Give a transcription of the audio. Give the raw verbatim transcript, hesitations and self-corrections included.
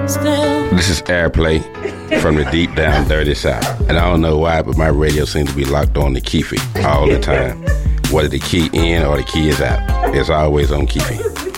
This is Airplay from the deep down dirty south. And I don't know why, but my radio seems to be locked on to Keefe all the time. Whether the key in or the key is out, it's always on Keefe.